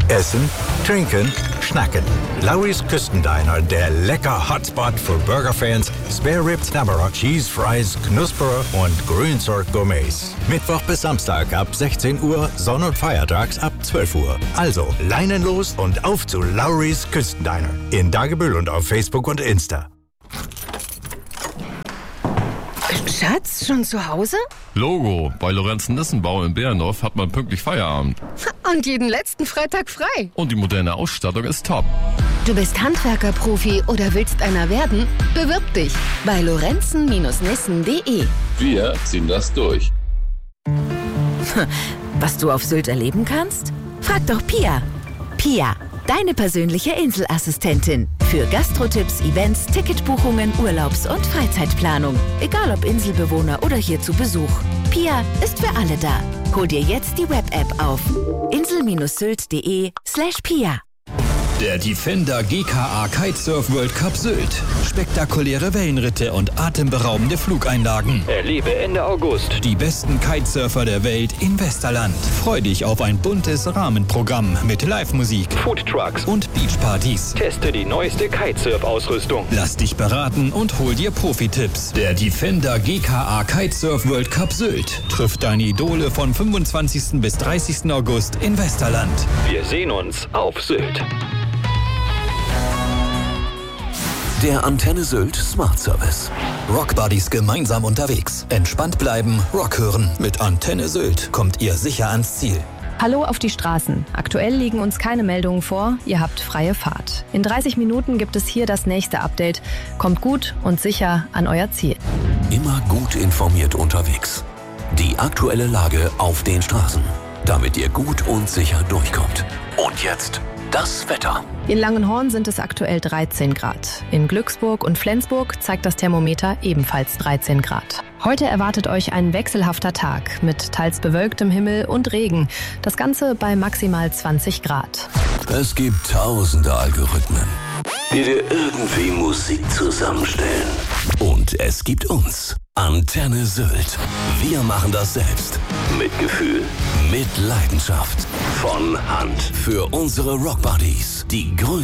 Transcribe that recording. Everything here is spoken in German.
Essen, trinken, schnacken. Lawry's Küstendiner, der lecker Hotspot für Burgerfans, Spare Ribs, Knabberer, Cheese Fries, Knusperer und Grünzeug-Gourmets. Mittwoch bis Samstag ab 16 Uhr, Sonn- und Feiertags ab 12 Uhr. Also Leinen los und auf zu Lawry's Küstendiner. In Dagebüll und auf Facebook und Insta. Schatz, schon zu Hause? Logo, bei Lorenzen-Nissenbau in Bärendorf hat man pünktlich Feierabend. Und jeden letzten Freitag frei. Und die moderne Ausstattung ist top. Du bist Handwerker-Profi oder willst einer werden? Bewirb dich bei lorenzen-nissen.de. Wir ziehen das durch. Was du auf Sylt erleben kannst? Frag doch Pia. Pia, deine persönliche Inselassistentin. Für Gastrotipps, Events, Ticketbuchungen, Urlaubs- und Freizeitplanung. Egal ob Inselbewohner oder hier zu Besuch. Pia ist für alle da. Hol dir jetzt die Web-App auf insel-sylt.de/Pia. Der Defender GKA Kitesurf World Cup Sylt. Spektakuläre Wellenritte und atemberaubende Flugeinlagen. Erlebe Ende August Die besten Kitesurfer der Welt in Westerland. Freu dich auf ein buntes Rahmenprogramm mit Live-Musik Foodtrucks und Beachpartys. Teste die neueste Kitesurf-Ausrüstung. Lass dich beraten und hol dir Profi-Tipps. Der Defender GKA Kitesurf World Cup Sylt trifft deine Idole von 25. bis 30. August in Westerland. Wir sehen uns auf Sylt. Der Antenne Sylt Smart Service. Rockbuddies gemeinsam unterwegs. Entspannt bleiben, Rock hören. Mit Antenne Sylt kommt ihr sicher ans Ziel. Hallo auf die Straßen. Aktuell liegen uns keine Meldungen vor. Ihr habt freie Fahrt. In 30 Minuten gibt es hier das nächste Update. Kommt gut und sicher an euer Ziel. Immer gut informiert unterwegs. Die aktuelle Lage auf den Straßen, damit ihr gut und sicher durchkommt. Und jetzt das Wetter. In Langenhorn sind es aktuell 13 Grad. In Glücksburg und Flensburg zeigt das Thermometer ebenfalls 13 Grad. Heute erwartet euch ein wechselhafter Tag mit teils bewölktem Himmel und Regen. Das Ganze bei maximal 20 Grad. Es gibt tausende Algorithmen, die dir irgendwie Musik zusammenstellen. Und es gibt uns. Antenne Sylt. Wir machen das selbst. Mit Gefühl, mit Leidenschaft. Von Hand. Für unsere Rockbuddies. Die größten